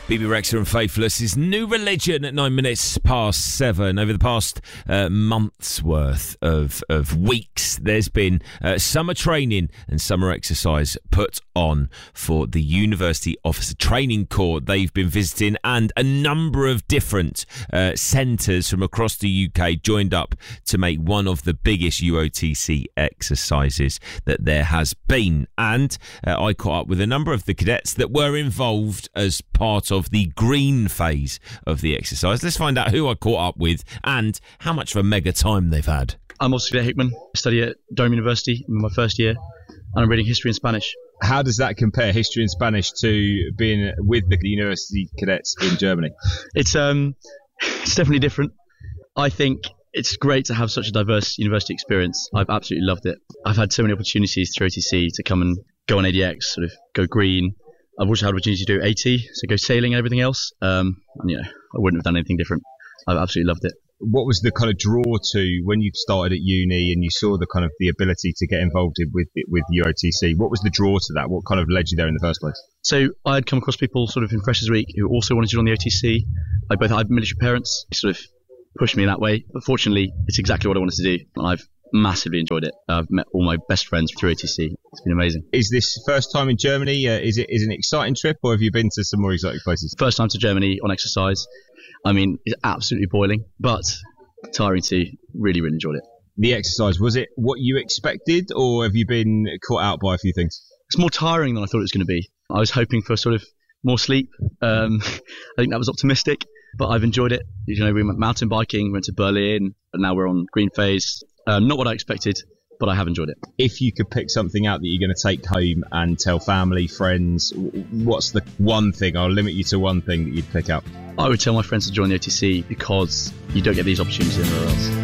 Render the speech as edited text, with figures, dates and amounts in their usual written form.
BB Rexha and Faithless is New Religion at 9 minutes past 7. Over the past month's worth of weeks, there's been summer training and summer exercise put on for the University Officer Training Corps. They've been visiting, and a number of different centres from across the UK joined up to make one of the biggest UOTC exercises that there has been. And I caught up with a number of the cadets that were involved as part of the green phase of the exercise. Let's find out who I caught up with and how much of a mega time they've had. I'm Officer Cadet Hickman. I study at Durham University in my first year, and I'm reading history and Spanish. How does that compare, history and Spanish, to being with the university cadets in Germany? It's definitely different. I think it's great to have such a diverse university experience. I've absolutely loved it. I've had so many opportunities through OTC to come and go on ADX, sort of go green. I've also had the opportunity to do AT, so go sailing and everything else. And, I wouldn't have done anything different. I've absolutely loved it. What was the kind of draw to when you started at uni and you saw the kind of the ability to get involved with UOTC? What was the draw to that? What kind of led you there in the first place? So I had come across people sort of in Freshers Week who also wanted to join the OTC. I both had military parents who sort of pushed me that way. But fortunately, it's exactly what I wanted to do. And I've massively enjoyed it. I've met all my best friends through OTC. It's been amazing. Is this first time in Germany? Is it an exciting trip, or have you been to some more exotic places? First time to Germany on exercise. I mean, it's absolutely boiling, but tiring too. Really, really enjoyed it. The exercise, was it what you expected, or have you been caught out by a few things? It's more tiring than I thought it was going to be. I was hoping for sort of more sleep. I think that was optimistic, but I've enjoyed it. We went mountain biking, went to Berlin, and now we're on green phase. Not what I expected, but I have enjoyed it. If you could pick something out that you're going to take home and tell family, friends, what's the one thing? I'll limit you to one thing that you'd pick out. I would tell my friends to join the OTC because you don't get these opportunities anywhere else.